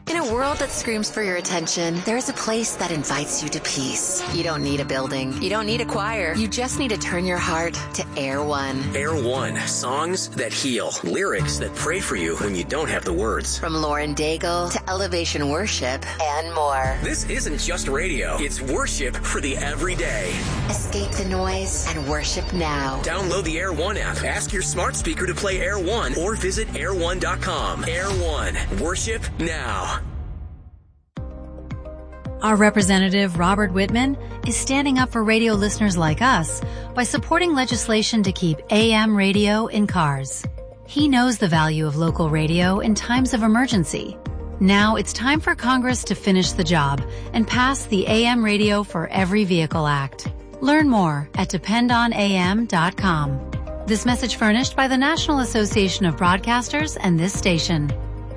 In a world that screams for your attention, there's a place that invites you to peace. You don't need a building. You don't need a choir. You just need to turn your heart to Air One. Air One, songs that heal, lyrics that pray for you when you don't have the words. From Lauren Daigle to Elevation Worship and more. This isn't just radio. It's worship for the everyday. Escape the noise and worship now. Download the Air One app. Ask your smart speaker to play Air One or visit air1.com. Air One, worship now. Our representative, Robert Whitman, is standing up for radio listeners like us by supporting legislation to keep AM radio in cars. He knows the value of local radio in times of emergency. Now it's time for Congress to finish the job and pass the AM Radio for Every Vehicle Act. Learn more at dependonam.com. This message furnished by the National Association of Broadcasters and this station.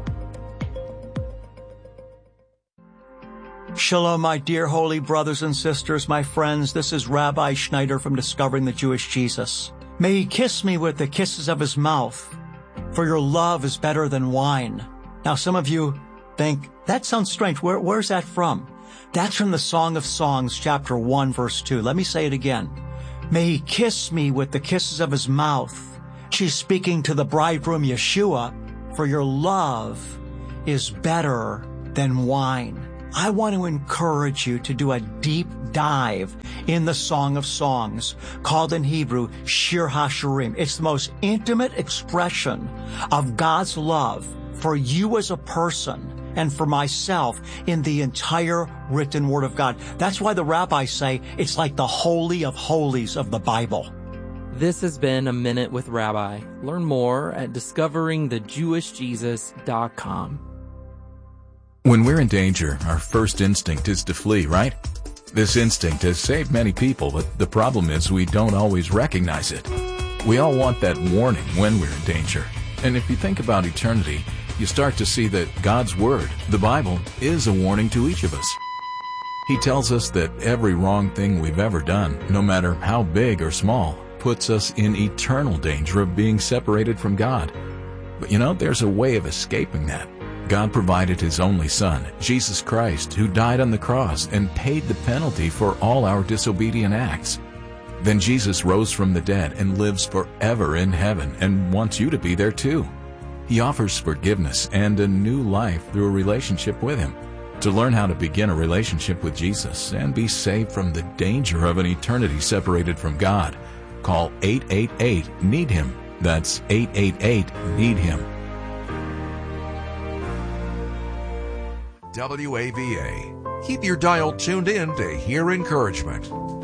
Shalom, my dear holy brothers and sisters, my friends. This is Rabbi Schneider from Discovering the Jewish Jesus. May he kiss me with the kisses of his mouth, for your love is better than wine. Now, some of you think, that sounds strange. Where's that from? That's from the Song of Songs, chapter 1, verse 2. Let me say it again. May he kiss me with the kisses of his mouth. She's speaking to the bridegroom Yeshua, for your love is better than wine. I want to encourage you to do a deep dive in the Song of Songs, called in Hebrew Shir HaShirim. It's the most intimate expression of God's love for you as a person and for myself in the entire written Word of God. That's why the rabbis say it's like the Holy of Holies of the Bible. This has been A Minute with Rabbi. Learn more at discoveringthejewishjesus.com. When we're in danger, our first instinct is to flee, right? This instinct has saved many people, but the problem is we don't always recognize it. We all want that warning when we're in danger. And if you think about eternity, you start to see that God's Word, the Bible, is a warning to each of us. He tells us that every wrong thing we've ever done, no matter how big or small, puts us in eternal danger of being separated from God. But there's a way of escaping that. God provided His only Son, Jesus Christ, who died on the cross and paid the penalty for all our disobedient acts. Then Jesus rose from the dead and lives forever in heaven and wants you to be there too. He offers forgiveness and a new life through a relationship with Him. To learn how to begin a relationship with Jesus and be saved from the danger of an eternity separated from God, call 888-NEED-HIM. That's 888-NEED-HIM. WAVA. Keep your dial tuned in to hear encouragement.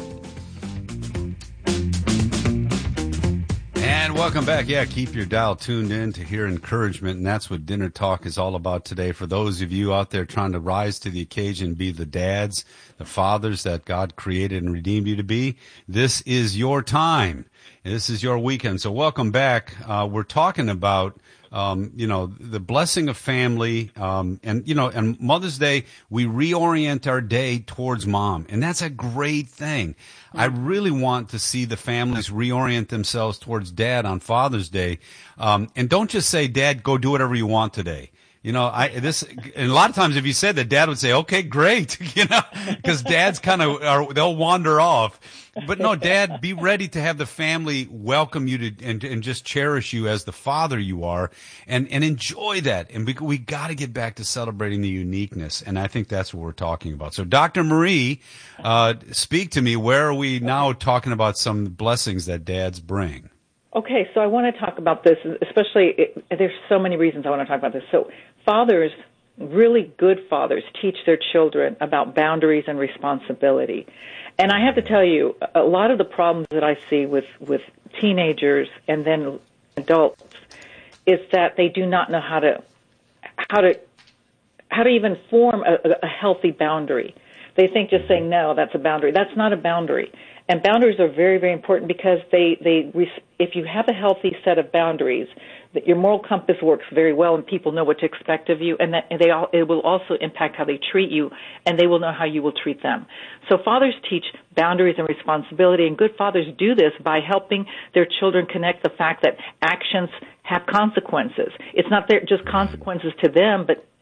And welcome back. Yeah, keep your dial tuned in to hear encouragement, and that's what Dinner Talk is all about today. For those of you out there trying to rise to the occasion, be the dads, the fathers that God created and redeemed you to be, this is your time. This is your weekend. So welcome back. We're talking about the blessing of family, and Mother's Day, we reorient our day towards mom. And that's a great thing. I really want to see the families reorient themselves towards dad on Father's Day. And don't just say, Dad, go do whatever you want today. And a lot of times if you said that, Dad would say, okay, great, because dads they'll wander off. But no, Dad, be ready to have the family welcome you to and just cherish you as the father you are, and enjoy that. And we got to get back to celebrating the uniqueness, and I think that's what we're talking about. So, Dr. Marie, speak to me. Where are we now talking about some blessings that dads bring? Okay, so I want to talk about this, especially, there's so many reasons I want to talk about this. So fathers, really good fathers, teach their children about boundaries and responsibility. And I have to tell you, a lot of the problems that I see with teenagers and then adults is that they do not know how to even form a healthy boundary. They think just saying no, that's a boundary. That's not a boundary. And boundaries are very, very important because if you have a healthy set of boundaries, that your moral compass works very well and people know what to expect of you, and it will also impact how they treat you, and they will know how you will treat them. So fathers teach boundaries and responsibility, and good fathers do this by helping their children connect the fact that actions have consequences. It's not just consequences to them, but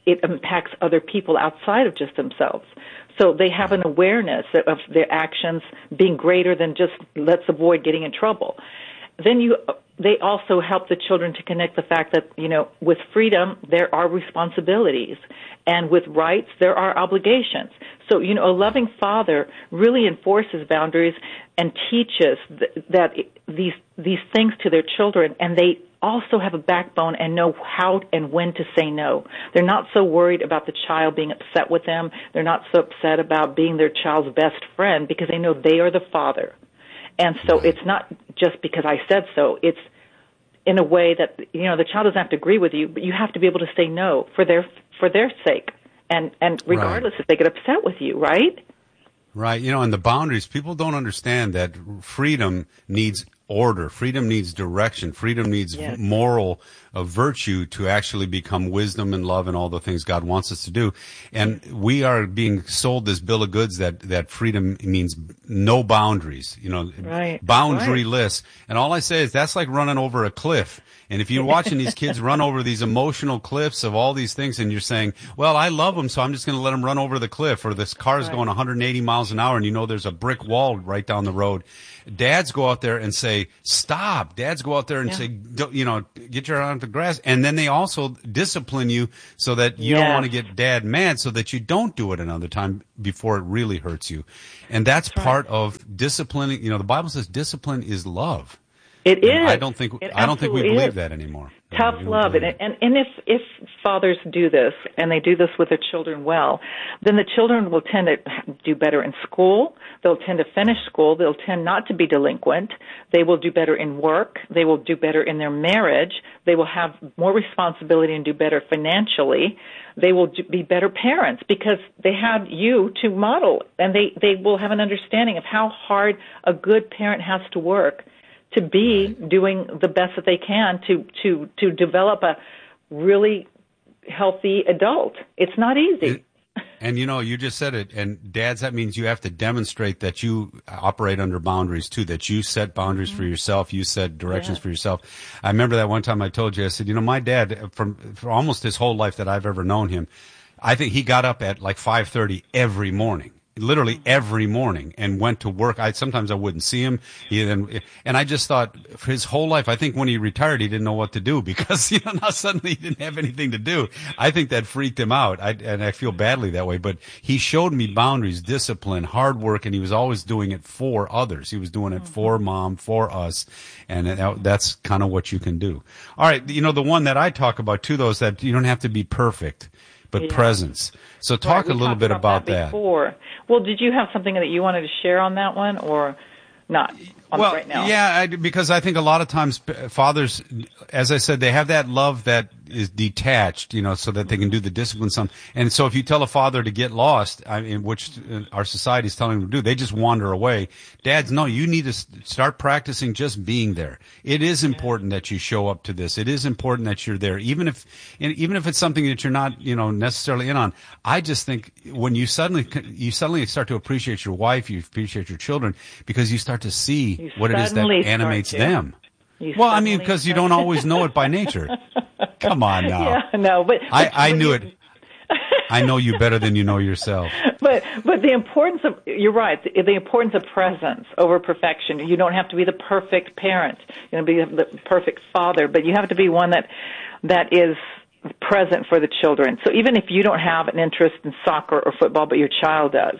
it impacts other people outside of just themselves. So they have an awareness of their actions being greater than just let's avoid getting in trouble. Then they also help the children to connect the fact that, with freedom, there are responsibilities, and with rights, there are obligations. So, a loving father really enforces boundaries and teaches that these things to their children, and they also have a backbone and know how and when to say no. They're not so worried about the child being upset with them. They're not so upset about being their child's best friend because they know they are the father. And so it's not just because I said so. It's in a way that, the child doesn't have to agree with you, but you have to be able to say no for their sake. And regardless if they get upset with you, right? Right. And the boundaries, people don't understand that freedom needs order. Freedom needs direction. Freedom needs moral virtue to actually become wisdom and love and all the things God wants us to do. And we are being sold this bill of goods that freedom means no boundaries, boundaryless. And all I say is that's like running over a cliff. And if you're watching these kids run over these emotional cliffs of all these things and you're saying, well, I love them, so I'm just going to let them run over the cliff, or this car's going 180 miles an hour and there's a brick wall right down the road. Dads go out there and say, stop. Dads go out there and say, get your arm to the grass. And then they also discipline you so that you don't want to get dad mad, so that you don't do it another time before it really hurts you. And that's part of disciplining. The Bible says discipline is love. It is. I don't think we believe that anymore. Tough love. And if fathers do this, and they do this with their children well, then the children will tend to do better in school. They'll tend to finish school. They'll tend not to be delinquent. They will do better in work. They will do better in their marriage. They will have more responsibility and do better financially. They will be better parents because they had you to model, and they will have an understanding of how hard a good parent has to work to be doing the best that they can to develop a really healthy adult. It's not easy. And you just said it, and dads, that means you have to demonstrate that you operate under boundaries too, that you set boundaries for yourself, you set directions for yourself. I remember that one time I told you, I said, my dad, for almost his whole life that I've ever known him, I think he got up at like 5:30 every morning. Literally every morning, and went to work. Sometimes I wouldn't see him. And I just thought, for his whole life, I think when he retired, he didn't know what to do because, now suddenly he didn't have anything to do. I think that freaked him out. And I feel badly that way, but he showed me boundaries, discipline, hard work, and he was always doing it for others. He was doing it for mom, for us. And that's kind of what you can do. All right. The one that I talk about too, though, is that you don't have to be perfect, but presence. So talk a little bit about that. Before. Well, did you have something that you wanted to share on that one, or not right now? Yeah, because I think a lot of times fathers, as I said, they have that love that is detached, so that they can do the discipline. And so if you tell a father to get lost, which our society is telling them to do, they just wander away. Dads, no, you need to start practicing just being there. It is important that you show up to this. It is important that you're there, even if it's something that you're not, necessarily in on. I just think when you suddenly start to appreciate your wife, you appreciate your children, because you start to see what it is that animates them. Well, because you don't always know it by nature. Come on now. Yeah, no, but I knew it. I know you better than you know yourself. But the importance of, you're right, the importance of presence over perfection. You don't have to be the perfect parent, be the perfect father, but you have to be one that is present for the children. So even if you don't have an interest in soccer or football, but your child does,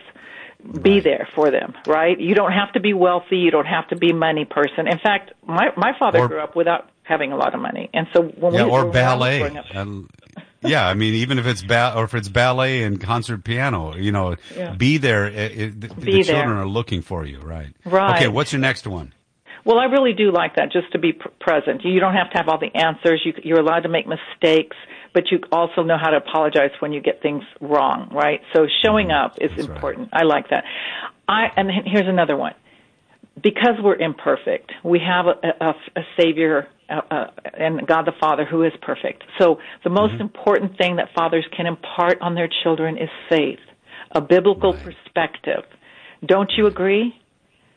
be there for them, right? You don't have to be wealthy. You don't have to be a money person. In fact, my father grew up without having a lot of money, and so when or ballet. Even if it's ballet and concert piano, be there. The children are looking for you, right? Right. Okay, what's your next one? Well, I really do like that, just to be present. You don't have to have all the answers. You're allowed to make mistakes, but you also know how to apologize when you get things wrong, right? So showing up is important. Right. I like that. And here's another one. Because we're imperfect, we have a Savior and God the Father who is perfect. So the most important thing that fathers can impart on their children is faith, a biblical perspective. Don't you agree?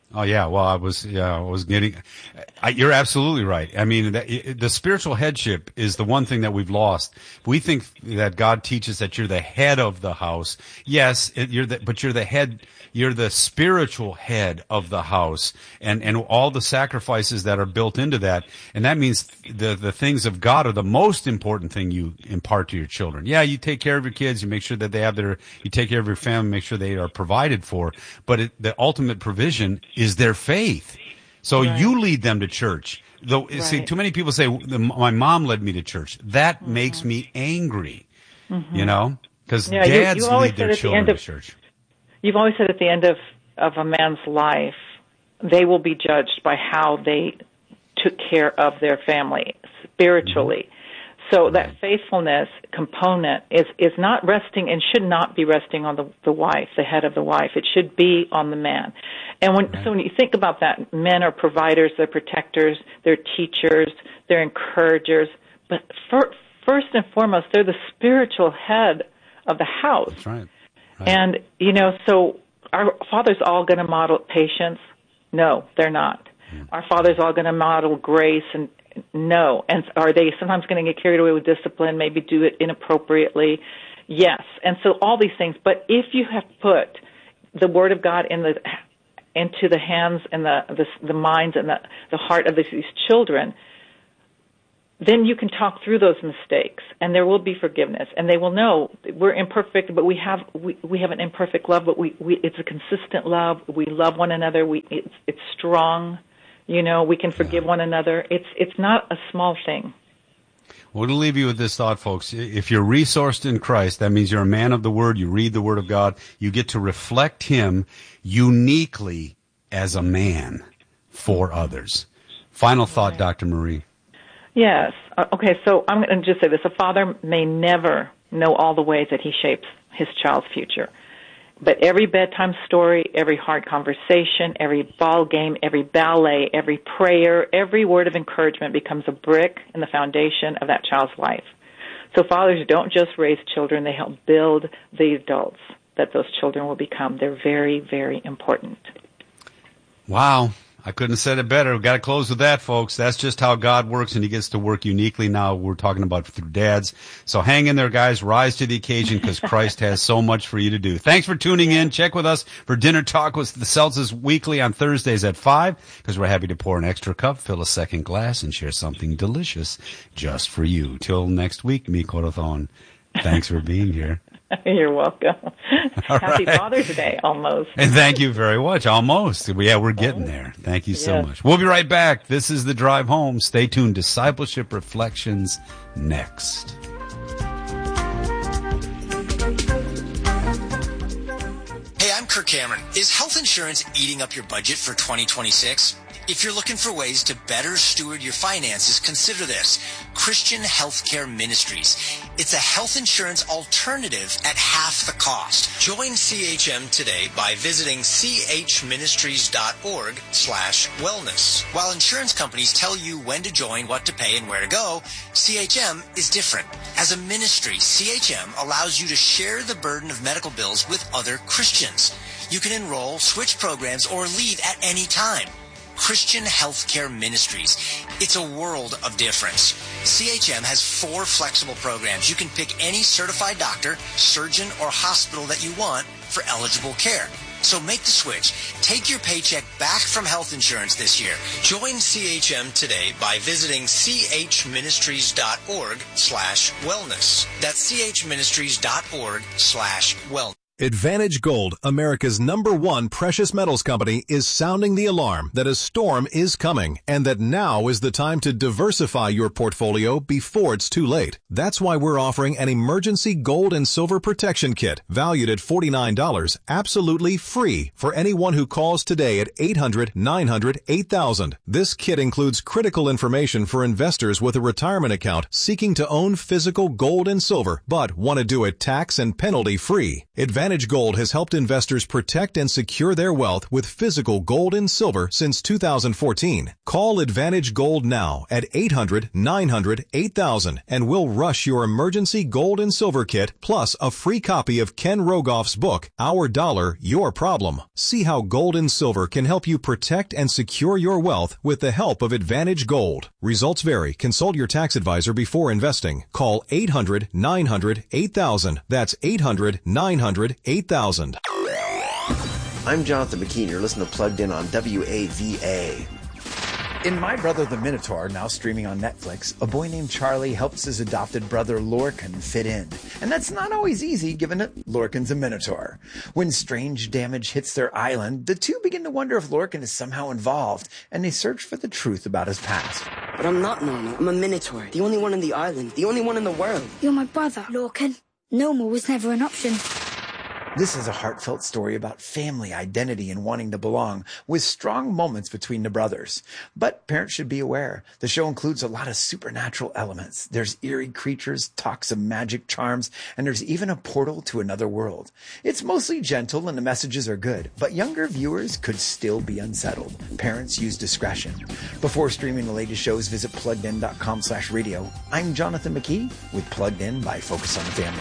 Oh yeah, well I was getting. You're absolutely right. I mean, the spiritual headship is the one thing that we've lost. We think that God teaches that you're the head of the house. Yes, but you're the head. You're the spiritual head of the house, and all the sacrifices that are built into that. And that means the things of God are the most important thing you impart to your children. Yeah, you take care of your kids, you make sure that you take care of your family, make sure they are provided for. But the ultimate provision is their faith. So you lead them to church. Though, see, too many people say, my mom led me to church. That makes me angry, you know, because dads lead their children to church. You've always said at the end of a man's life, they will be judged by how they took care of their family spiritually. So that faithfulness component is not resting and should not be resting on the wife, the head of the wife. It should be on the man. And when you think about that, men are providers, they're protectors, they're teachers, they're encouragers. But first and foremost, they're the spiritual head of the house. That's right. And, you know, so our fathers all going to model patience? No, they're not. Our fathers all going to model grace? And no. And are they sometimes going to get carried away with discipline, maybe do it inappropriately? Yes. And so all these things. But if you have put the Word of God into the hands and the minds and the heart of these children, then you can talk through those mistakes, and there will be forgiveness, and they will know we're imperfect, but we have an imperfect love, but it's a consistent love. We love one another. It's strong. You know, we can forgive one another. It's not a small thing. Well, to leave you with this thought, folks, if you're resourced in Christ, that means you're a man of the Word. You read the Word of God. You get to reflect Him uniquely as a man for others. Final thought, Dr. Marie. Yes. Okay, so I'm going to just say this. A father may never know all the ways that he shapes his child's future. But every bedtime story, every hard conversation, every ball game, every ballet, every prayer, every word of encouragement becomes a brick in the foundation of that child's life. So fathers don't just raise children, they help build the adults that those children will become. They're very, very important. Wow. I couldn't have said it better. We've got to close with that, folks. That's just how God works, and He gets to work uniquely now. We're talking about through dads. So hang in there, guys. Rise to the occasion because Christ has so much for you to do. Thanks for tuning in. Check with us for Dinner Talk with the Seltzes weekly on Thursdays at 5 because we're happy to pour an extra cup, fill a second glass, and share something delicious just for you. Till next week, mi corazón. Thanks for being here. You're welcome. Happy Father's Day, almost. And thank you very much. Almost. Yeah, we're getting there. Thank you so much. We'll be right back. This is The Drive Home. Stay tuned. Discipleship Reflections next. Hey, I'm Kirk Cameron. Is health insurance eating up your budget for 2026? If you're looking for ways to better steward your finances, consider this. Christian Healthcare Ministries. It's a health insurance alternative at half the cost. Join CHM today by visiting chministries.org/wellness. While insurance companies tell you when to join, what to pay, and where to go, CHM is different. As a ministry, CHM allows you to share the burden of medical bills with other Christians. You can enroll, switch programs, or leave at any time. Christian Healthcare Ministries. It's a world of difference. CHM has 4 flexible programs. You can pick any certified doctor, surgeon, or hospital that you want for eligible care. So make the switch. Take your paycheck back from health insurance this year. Join CHM today by visiting chministries.org/wellness. That's chministries.org/wellness. Advantage Gold, America's #1 precious metals company, is sounding the alarm that a storm is coming and that now is the time to diversify your portfolio before it's too late. That's why we're offering an emergency gold and silver protection kit valued at $49, absolutely free for anyone who calls today at 800-900-8000. This kit includes critical information for investors with a retirement account seeking to own physical gold and silver but want to do it tax and penalty free. Advantage Advantage Gold has helped investors protect and secure their wealth with physical gold and silver since 2014. Call Advantage Gold now at 800-900-8000 and we'll rush your emergency gold and silver kit plus a free copy of Ken Rogoff's book, Our Dollar, Your Problem. See how gold and silver can help you protect and secure your wealth with the help of Advantage Gold. Results vary. Consult your tax advisor before investing. Call 800-900-8000. That's 800-900-8000. I'm Jonathan McKee, and you're listening to Plugged In on WAVA. In My Brother the Minotaur, now streaming on Netflix, a boy named Charlie helps his adopted brother Lorcan fit in. And that's not always easy, given that Lorcan's a Minotaur. When strange damage hits their island, the two begin to wonder if Lorcan is somehow involved, and they search for the truth about his past. But I'm not normal. I'm a Minotaur, the only one on the island, the only one in the world. You're my brother, Lorcan. Normal was never an option. This is a heartfelt story about family, identity, and wanting to belong, with strong moments between the brothers. But parents should be aware, the show includes a lot of supernatural elements. There's eerie creatures, talks of magic charms, and there's even a portal to another world. It's mostly gentle and the messages are good, but younger viewers could still be unsettled. Parents use discretion. Before streaming the latest shows, visit PluggedIn.com/radio. I'm Jonathan McKee with Plugged In by Focus on the Family.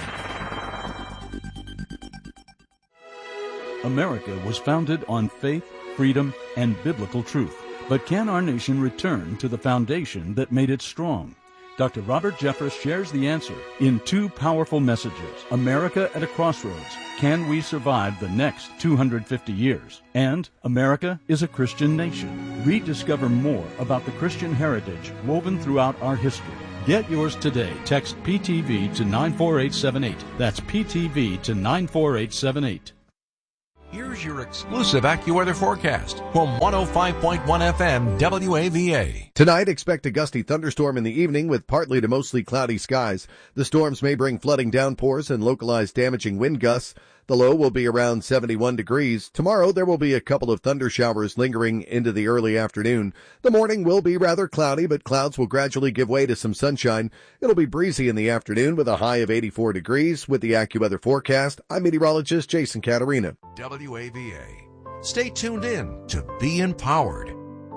America was founded on faith, freedom, and biblical truth. But can our nation return to the foundation that made it strong? Dr. Robert Jeffress shares the answer in two powerful messages. America at a Crossroads. Can we survive the next 250 years? And America is a Christian nation. Rediscover more about the Christian heritage woven throughout our history. Get yours today. Text PTV to 94878. That's PTV to 94878. Here's your exclusive AccuWeather forecast from 105.1 FM WAVA. Tonight, expect a gusty thunderstorm in the evening with partly to mostly cloudy skies. The storms may bring flooding downpours and localized damaging wind gusts. The low will be around 71 degrees. Tomorrow, there will be a couple of thunder showers lingering into the early afternoon. The morning will be rather cloudy, but clouds will gradually give way to some sunshine. It'll be breezy in the afternoon with a high of 84 degrees. With the AccuWeather forecast, I'm meteorologist Jason Caterina. WAVA. Stay tuned in to Be Empowered.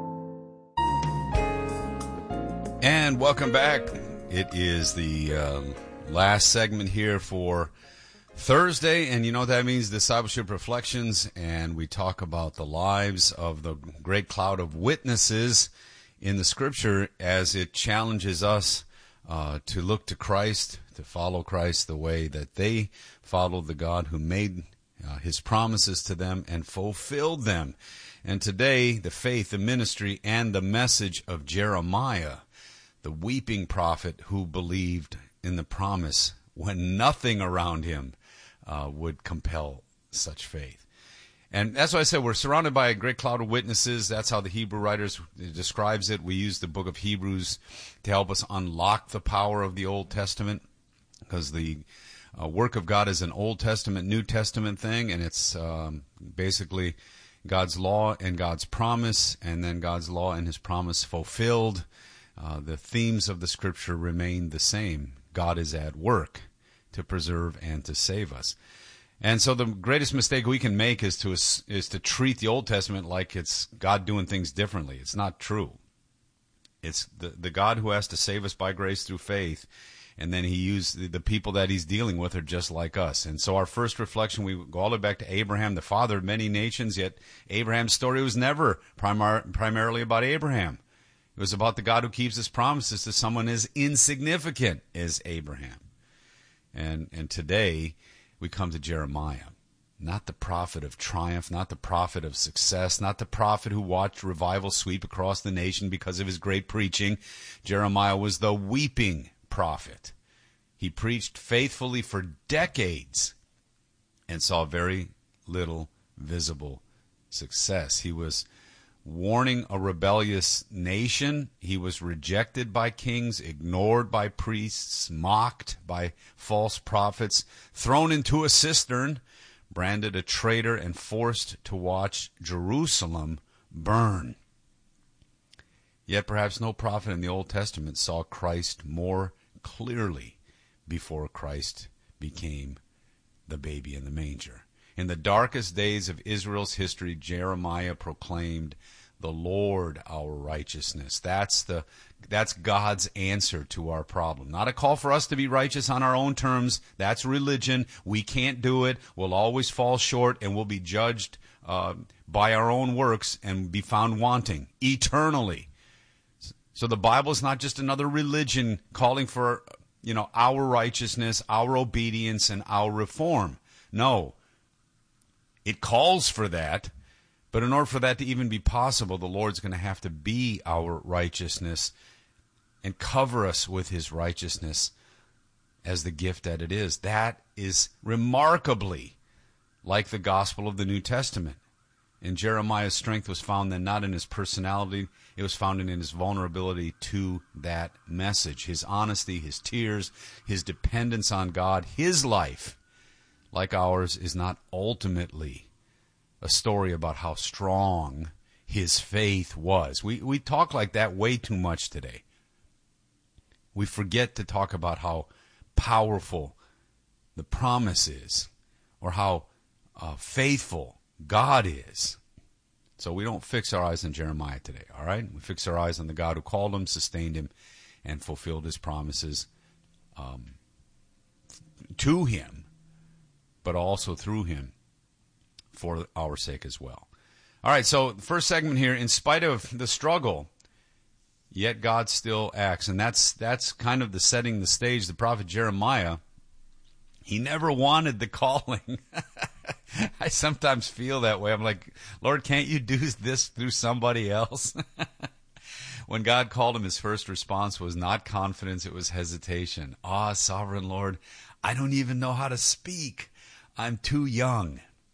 And welcome back. It is the last segment here for Thursday, and you know what that means, Discipleship Reflections, and we talk about the lives of the great cloud of witnesses in the Scripture as it challenges us to look to Christ, to follow Christ the way that they followed the God who made His promises to them and fulfilled them. And today, the faith, the ministry, and the message of Jeremiah, the weeping prophet who believed in the promise when nothing around him would compel such faith. And that's why I said we're surrounded by a great cloud of witnesses. That's how the Hebrew writers describes it. We use the book of Hebrews to help us unlock the power of the Old Testament, because the work of God is an Old Testament, New Testament thing, and it's basically God's law and God's promise, and then God's law and His promise fulfilled. The themes of the Scripture remain the same. God is at work to preserve and to save us. And so the greatest mistake we can make is to treat the Old Testament like it's God doing things differently. It's not true. It's the God who has to save us by grace through faith, and then He used the people that He's dealing with are just like us. And so our first reflection, we go all the way back to Abraham, the father of many nations, yet Abraham's story was never primarily about Abraham. It was about the God who keeps His promises to someone as insignificant as Abraham. And today we come to Jeremiah, not the prophet of triumph, not the prophet of success, not the prophet who watched revival sweep across the nation because of his great preaching. Jeremiah was the weeping prophet. He preached faithfully for decades and saw very little visible success. He was warning a rebellious nation. He was rejected by kings, ignored by priests, mocked by false prophets, thrown into a cistern, branded a traitor, and forced to watch Jerusalem burn. Yet perhaps no prophet in the Old Testament saw Christ more clearly before Christ became the baby in the manger. In the darkest days of Israel's history, Jeremiah proclaimed, "The Lord our righteousness." That's God's answer to our problem. Not a call for us to be righteous on our own terms. That's religion. We can't do it. We'll always fall short, and we'll be judged by our own works and be found wanting eternally. So the Bible is not just another religion calling for, our righteousness, our obedience, and our reform. No. It calls for that, but in order for that to even be possible, the Lord's going to have to be our righteousness and cover us with his righteousness as the gift that it is. That is remarkably like the gospel of the New Testament. And Jeremiah's strength was found then not in his personality, it was found in his vulnerability to that message. His honesty, his tears, his dependence on God. His life, like ours, is not ultimately a story about how strong his faith was. We talk like that way too much today. We forget to talk about how powerful the promise is, or how faithful God is. So we don't fix our eyes on Jeremiah today, all right? We fix our eyes on the God who called him, sustained him, and fulfilled his promises to him, but also through him for our sake as well. All right, so the first segment here, in spite of the struggle, yet God still acts. And that's kind of the setting the stage. The prophet Jeremiah, he never wanted the calling. I sometimes feel that way. I'm like, Lord, can't you do this through somebody else? When God called him, his first response was not confidence, it was hesitation. Sovereign Lord, I don't even know how to speak. I'm too young.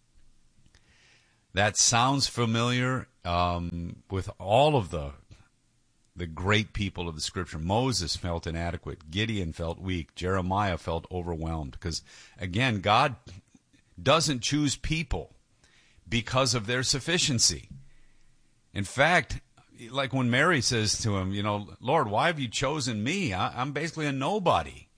That sounds familiar with all of the great people of the Scripture. Moses felt inadequate. Gideon felt weak. Jeremiah felt overwhelmed. Because, again, God doesn't choose people because of their sufficiency. In fact, like when Mary says to him, Lord, why have you chosen me? I'm basically a nobody.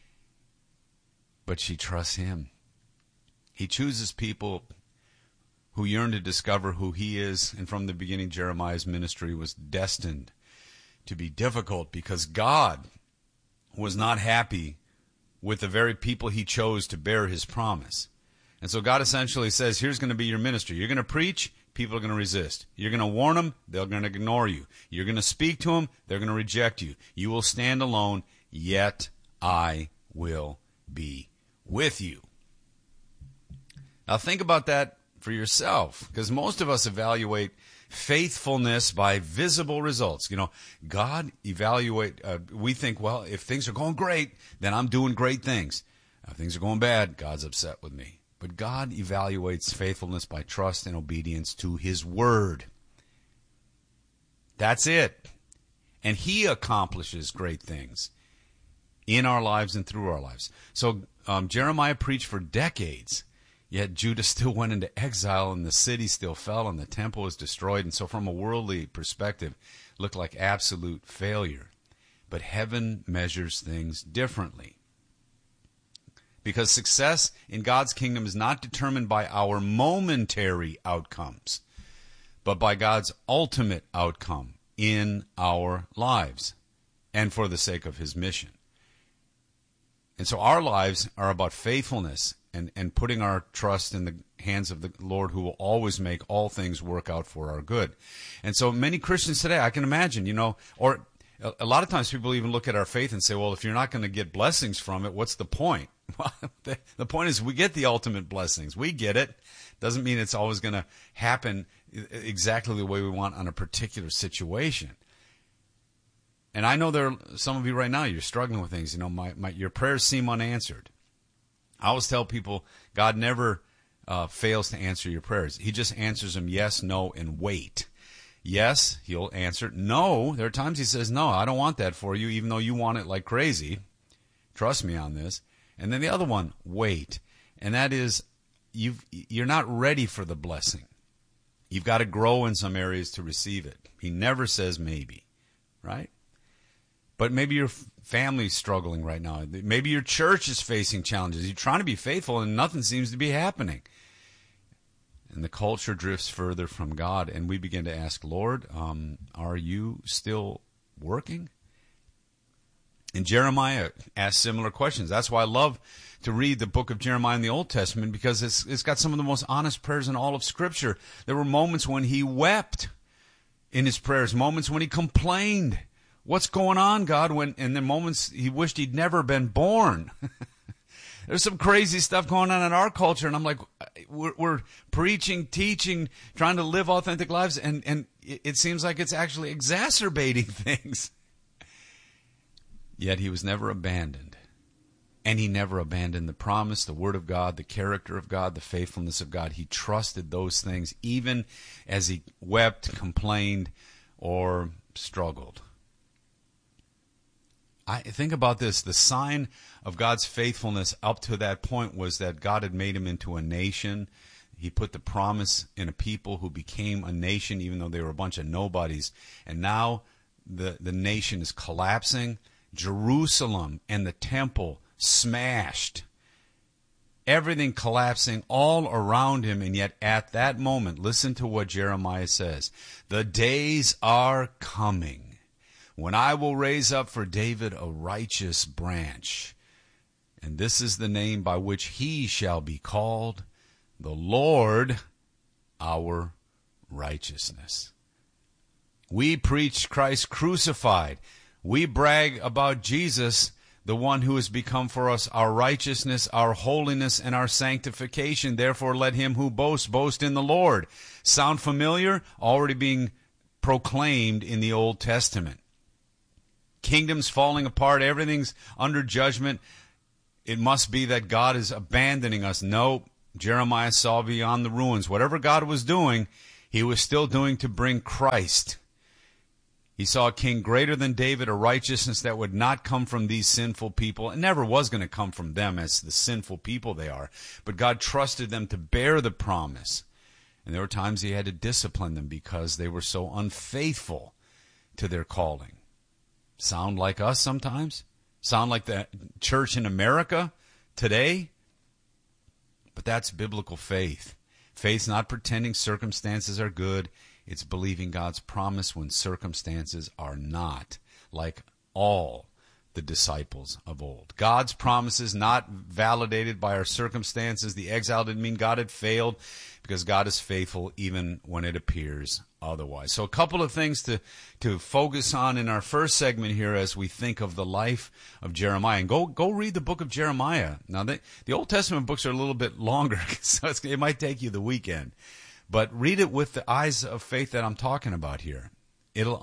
But she trusts him. He chooses people who yearn to discover who he is. And from the beginning, Jeremiah's ministry was destined to be difficult because God was not happy with the very people he chose to bear his promise. And so God essentially says, here's going to be your ministry. You're going to preach, people are going to resist. You're going to warn them, they're going to ignore you. You're going to speak to them, they're going to reject you. You will stand alone, yet I will be with you. Now think about that for yourself, because most of us evaluate faithfulness by visible results. God we think, well, if things are going great, then I'm doing great things. If things are going bad, God's upset with me. But God evaluates faithfulness by trust and obedience to his word. That's it. And he accomplishes great things in our lives and through our lives. So Jeremiah preached for decades, yet Judah still went into exile, and the city still fell, and the temple was destroyed. And so from a worldly perspective, it looked like absolute failure. But heaven measures things differently. Because success in God's kingdom is not determined by our momentary outcomes, but by God's ultimate outcome in our lives and for the sake of his mission. And so our lives are about faithfulness and putting our trust in the hands of the Lord, who will always make all things work out for our good. And so many Christians today, I can imagine, or a lot of times people even look at our faith and say, well, if you're not going to get blessings from it, what's the point? Well, the point is we get the ultimate blessings. We get it. Doesn't mean it's always going to happen exactly the way we want on a particular situation. And I know there are some of you right now, you're struggling with things. Your prayers seem unanswered. I always tell people God never fails to answer your prayers. He just answers them yes, no, and wait. Yes, he'll answer. No, there are times he says, no, I don't want that for you, even though you want it like crazy. Trust me on this. And then the other one, wait. And that is, you're not ready for the blessing. You've got to grow in some areas to receive it. He never says maybe, right? But maybe your family's struggling right now. Maybe your church is facing challenges. You're trying to be faithful and nothing seems to be happening. and the culture drifts further from God, and we begin to ask, Lord, are you still working? And Jeremiah asked similar questions. That's why I love to read the book of Jeremiah in the Old Testament, because it's got some of the most honest prayers in all of Scripture. There were moments when he wept in his prayers, moments when he complained, what's going on, God? And then moments he wished he'd never been born. There's some crazy stuff going on in our culture, and I'm like, we're preaching, teaching, trying to live authentic lives, and it seems like it's actually exacerbating things. Yet he was never abandoned. And he never abandoned the promise, the word of God, the character of God, the faithfulness of God. He trusted those things even as he wept, complained, or struggled. I think about this. The sign of God's faithfulness up to that point was that God had made him into a nation. He put the promise in a people who became a nation, even though they were a bunch of nobodies. And now the nation is collapsing. Jerusalem and the temple smashed. Everything collapsing all around him. And yet at that moment, listen to what Jeremiah says. The days are coming when I will raise up for David a righteous branch. And this is the name by which he shall be called, the Lord our righteousness. We preach Christ crucified. We brag about Jesus, the one who has become for us our righteousness, our holiness, and our sanctification. Therefore, let him who boasts, boast in the Lord. Sound familiar? Already being proclaimed in the Old Testament. Kingdoms falling apart, everything's under judgment. It must be that God is abandoning us. No, Jeremiah saw beyond the ruins. Whatever God was doing, he was still doing to bring Christ. He saw a king greater than David, a righteousness that would not come from these sinful people. It never was going to come from them as the sinful people they are. But God trusted them to bear the promise. And there were times he had to discipline them because they were so unfaithful to their calling. Sound like us sometimes? Sound like the church in America today? But that's biblical faith. Faith's not pretending circumstances are good. It's believing God's promise when circumstances are not, like all the disciples of old. God's promises not validated by our circumstances. The exile didn't mean God had failed, because God is faithful even when it appears otherwise. So a couple of things to focus on in our first segment here as we think of the life of Jeremiah. And go read the book of Jeremiah. Now, the Old Testament books are a little bit longer, so it might take you the weekend. But read it with the eyes of faith that I'm talking about here. It'll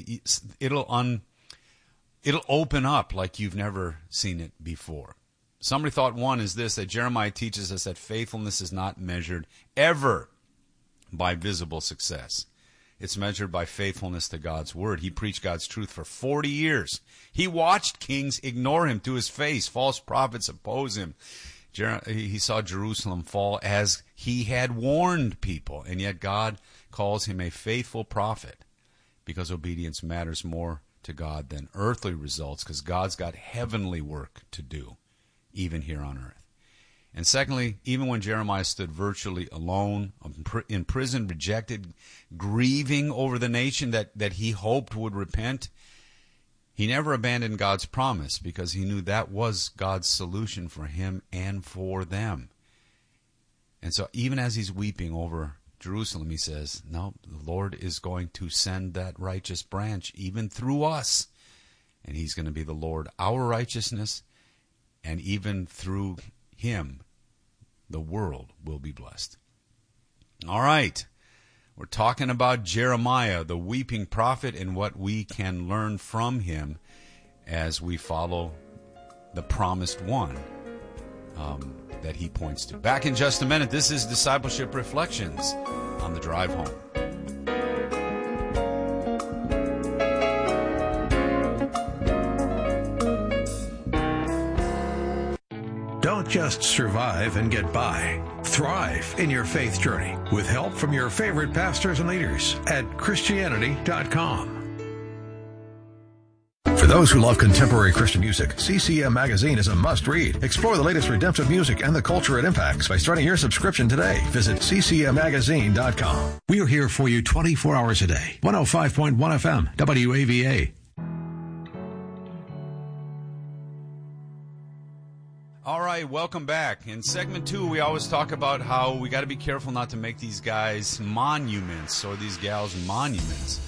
open up like you've never seen it before. Somebody thought one is this, that Jeremiah teaches us that faithfulness is not measured ever by visible success. It's measured by faithfulness to God's word. He preached God's truth for 40 years. He watched kings ignore him to his face. False prophets oppose him. He saw Jerusalem fall as he had warned people, and yet God calls him a faithful prophet because obedience matters more to God than earthly results, because God's got heavenly work to do, even here on earth. And secondly, even when Jeremiah stood virtually alone, in prison, rejected, grieving over the nation that he hoped would repent, he never abandoned God's promise, because he knew that was God's solution for him and for them. And so even as he's weeping over Jerusalem, he says, no, the Lord is going to send that righteous branch even through us. And he's going to be the Lord, our righteousness, and even through him, the world will be blessed. All right. We're talking about Jeremiah, the weeping prophet, and what we can learn from him as we follow the promised one that he points to. Back in just a minute. This is Discipleship Reflections on the drive home. Don't just survive and get by. Thrive in your faith journey with help from your favorite pastors and leaders at Christianity.com. For those who love contemporary Christian music, CCM Magazine is a must-read. Explore the latest redemptive music and the culture it impacts by starting your subscription today. Visit ccmmagazine.com. We are here for you 24 hours a day. 105.1 FM, WAVA. All right, welcome back. In segment 2, we always talk about how we got to be careful not to make these guys monuments or these gals monuments.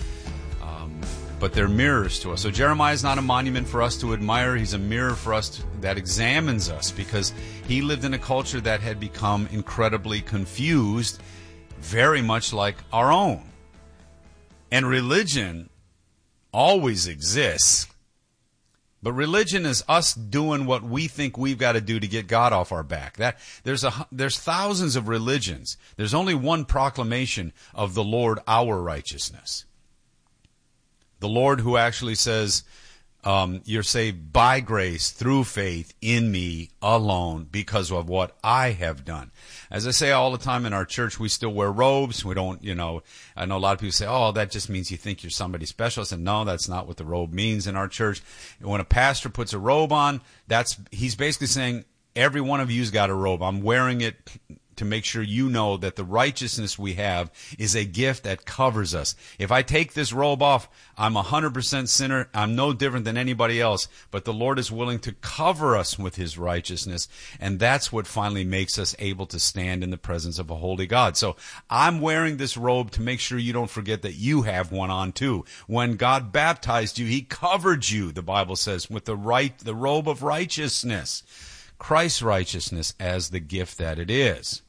But they're mirrors to us. So Jeremiah is not a monument for us to admire. He's a mirror for us that examines us, because he lived in a culture that had become incredibly confused, very much like our own. And religion always exists. But religion is us doing what we think we've got to do to get God off our back. There's thousands of religions. There's only one proclamation of the Lord, our righteousness. The Lord who actually says, you're saved by grace through faith in me alone because of what I have done. As I say all the time in our church, we still wear robes. We don't, I know a lot of people say, oh, that just means you think you're somebody special. I said, no, that's not what the robe means in our church. When a pastor puts a robe on, he's basically saying, every one of you's got a robe. I'm wearing it to make sure you know that the righteousness we have is a gift that covers us. If I take this robe off, I'm 100% sinner. I'm no different than anybody else. But the Lord is willing to cover us with his righteousness. And that's what finally makes us able to stand in the presence of a holy God. So I'm wearing this robe to make sure you don't forget that you have one on too. When God baptized you, he covered you, the Bible says, with the robe of righteousness. Christ's righteousness as the gift that it is.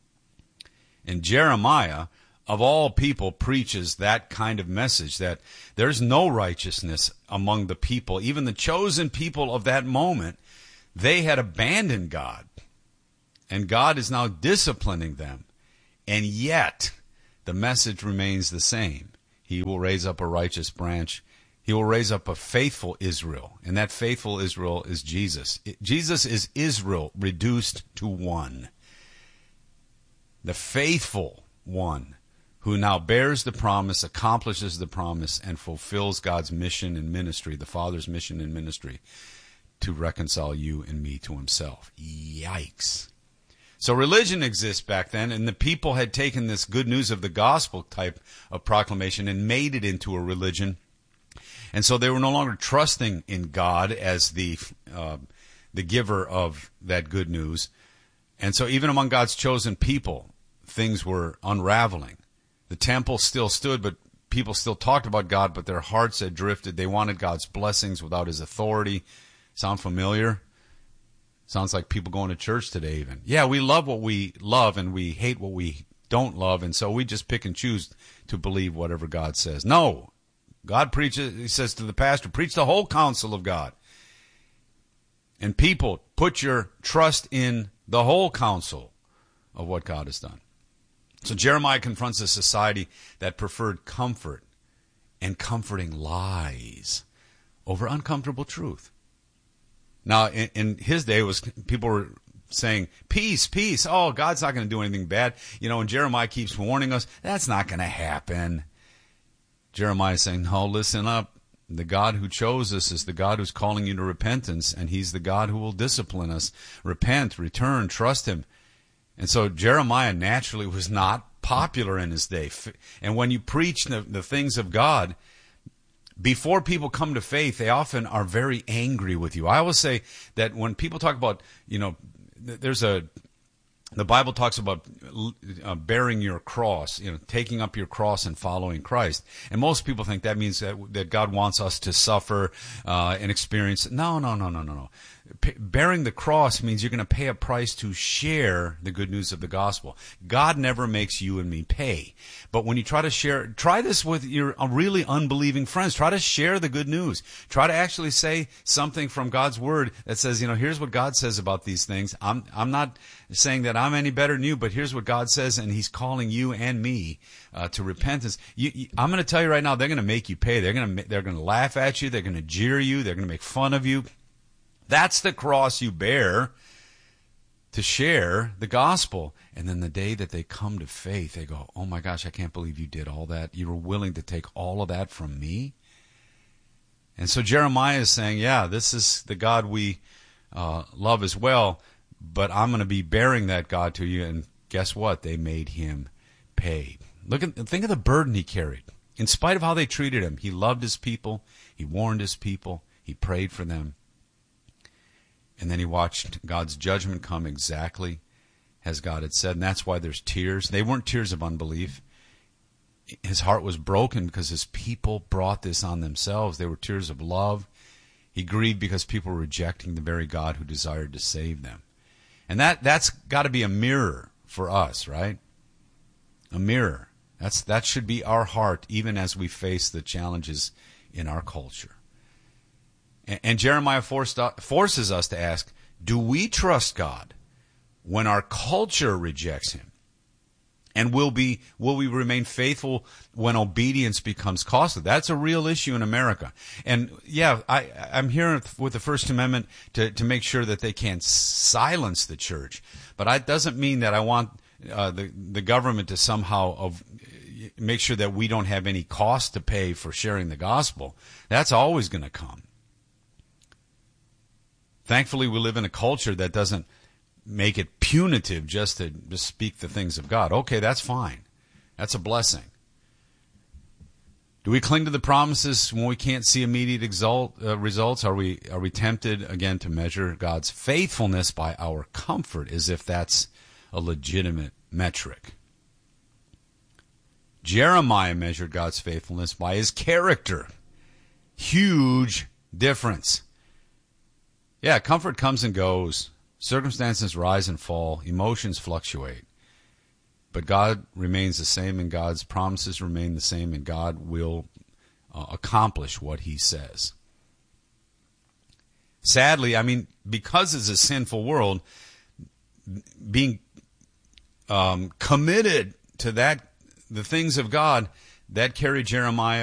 And Jeremiah, of all people, preaches that kind of message, that there's no righteousness among the people. Even the chosen people of that moment, they had abandoned God. And God is now disciplining them. And yet, the message remains the same. He will raise up a righteous branch. He will raise up a faithful Israel. And that faithful Israel is Jesus. Jesus is Israel reduced to one. The faithful one who now bears the promise, accomplishes the promise, and fulfills God's mission and ministry, the Father's mission and ministry, to reconcile you and me to himself. Yikes. So religion exists back then, and the people had taken this good news of the gospel type of proclamation and made it into a religion. And so they were no longer trusting in God as the giver of that good news. And so even among God's chosen people, things were unraveling. The temple still stood, but people still talked about God, but their hearts had drifted. They wanted God's blessings without his authority. Sound familiar? Sounds like people going to church today even. Yeah, we love what we love and we hate what we don't love, and so we just pick and choose to believe whatever God says. No. God preaches, he says to the pastor, preach the whole counsel of God. And people, put your trust in the whole counsel of what God has done. So Jeremiah confronts a society that preferred comfort and comforting lies over uncomfortable truth. Now, in his day, people were saying, peace, peace. Oh, God's not going to do anything bad. And Jeremiah keeps warning us, that's not going to happen. Jeremiah is saying, no, listen up. The God who chose us is the God who's calling you to repentance, and he's the God who will discipline us. Repent, return, trust him. And so Jeremiah naturally was not popular in his day. And when you preach the things of God, before people come to faith, they often are very angry with you. I always say that when people talk about, the Bible talks about bearing your cross, taking up your cross and following Christ. And most people think that means that God wants us to suffer and experience. No. Bearing the cross means you're going to pay a price to share the good news of the gospel. God never makes you and me pay. But when you try this with your really unbelieving friends. Try to share the good news. Try to actually say something from God's word that says, here's what God says about these things. I'm not saying that I'm any better than you, but here's what God says, and he's calling you and me to repentance. I'm going to tell you right now, they're going to make you pay. They're going to laugh at you. They're going to jeer you. They're going to make fun of you. That's the cross you bear to share the gospel. And then the day that they come to faith, they go, oh my gosh, I can't believe you did all that. You were willing to take all of that from me. And so Jeremiah is saying, yeah, this is the God we love as well, but I'm going to be bearing that God to you. And guess what? They made him pay. Think of the burden he carried. In spite of how they treated him, he loved his people, he warned his people, he prayed for them. And then he watched God's judgment come exactly as God had said. And that's why there's tears. They weren't tears of unbelief. His heart was broken because his people brought this on themselves. They were tears of love. He grieved because people were rejecting the very God who desired to save them. And that's got to be a mirror for us, right? A mirror. That should be our heart even as we face the challenges in our culture. And Jeremiah forces us to ask, do we trust God when our culture rejects him? And will we remain faithful when obedience becomes costly? That's a real issue in America. And yeah, I'm here with the First Amendment to make sure that they can't silence the church. But that doesn't mean that I want the government to somehow make sure that we don't have any cost to pay for sharing the gospel. That's always going to come. Thankfully, we live in a culture that doesn't make it punitive just to speak the things of God. Okay, that's fine. That's a blessing. Do we cling to the promises when we can't see immediate results? Are we tempted, again, to measure God's faithfulness by our comfort as if that's a legitimate metric? Jeremiah measured God's faithfulness by his character. Huge difference. Yeah, comfort comes and goes. Circumstances rise and fall. Emotions fluctuate. But God remains the same, and God's promises remain the same, and God will accomplish what he says. Sadly, because it's a sinful world, being committed to the things of God, that carried Jeremiah